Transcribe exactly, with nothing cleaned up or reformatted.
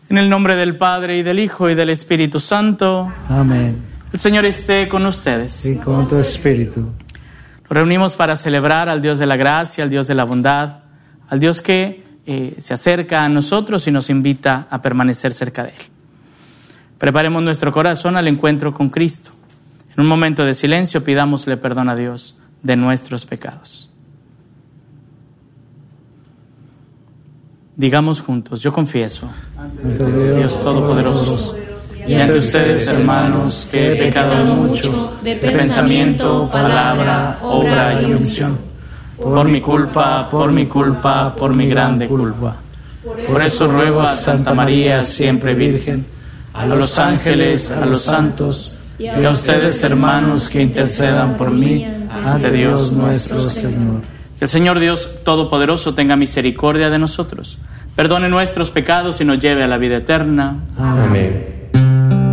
En el nombre del Padre, y del Hijo, y del Espíritu Santo. Amén. El Señor esté con ustedes. Y con tu espíritu. Nos reunimos para celebrar al Dios de la gracia, al Dios de la bondad, al Dios que eh, se acerca a nosotros y nos invita a permanecer cerca de Él. Preparemos nuestro corazón al encuentro con Cristo. En un momento de silencio pidámosle perdón a Dios de nuestros pecados. Digamos juntos, yo confieso Ante Dios, Dios Todopoderoso, y ante ustedes, hermanos, que he pecado mucho de pensamiento, palabra, obra y omisión. Por mi culpa, por mi culpa, por mi grande culpa. Por eso ruego a Santa María, siempre Virgen, a los ángeles, a los santos, y a ustedes, hermanos, que intercedan por mí ante Dios nuestro Señor. Que el Señor Dios Todopoderoso tenga misericordia de nosotros, perdone nuestros pecados y nos lleve a la vida eterna. Amén.